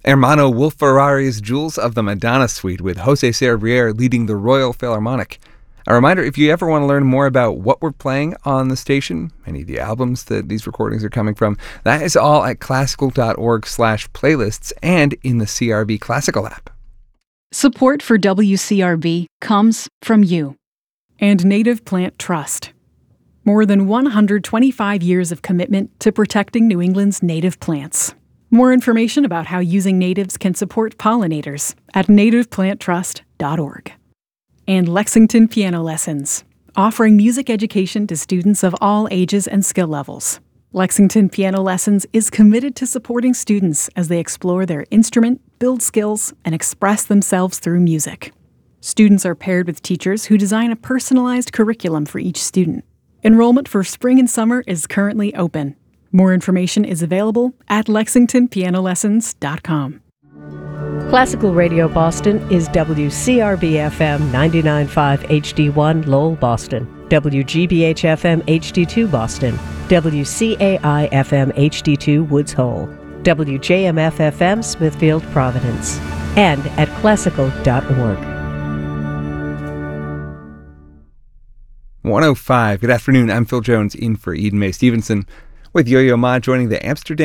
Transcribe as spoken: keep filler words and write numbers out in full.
Hermano Wolf Ferrari's Jewels of the Madonna Suite with Jose Cerebriere leading the Royal Philharmonic. A reminder, if you ever want to learn more about what we're playing on the station, any of the albums that these recordings are coming from, that is all at classical.org slash playlists and in the C R B Classical app. Support for W C R B comes from you and Native Plant Trust. More than one hundred twenty-five years of commitment to protecting New England's native plants. More information about how using natives can support pollinators at native plant trust dot org. And Lexington Piano Lessons, offering music education to students of all ages and skill levels. Lexington Piano Lessons is committed to supporting students as they explore their instrument, build skills, and express themselves through music. Students are paired with teachers who design a personalized curriculum for each student. Enrollment for spring and summer is currently open. More information is available at lexington piano lessons dot com. Classical Radio Boston is W C R B F M ninety-nine point five H D one Lowell, Boston, W G B H F M H D two Boston, W C A I F M H D two Woods Hole, W J M F F M Smithfield, Providence, and at classical dot org. one oh five. Good afternoon. I'm Phil Jones in for Eden Mae Stevenson with Yo-Yo Ma joining the Amsterdam